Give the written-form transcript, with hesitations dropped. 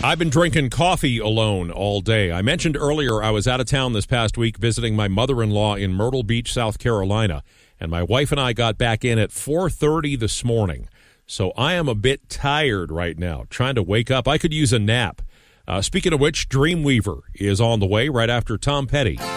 I've been drinking coffee alone all day. I mentioned earlier I was out of town this past week visiting my mother-in-law in Myrtle Beach, South Carolina, and my wife and I got back in at 4:30 this morning. So I am a bit tired right now, trying to wake up. I could use a nap. Speaking of which, Dreamweaver is on the way right after Tom Petty.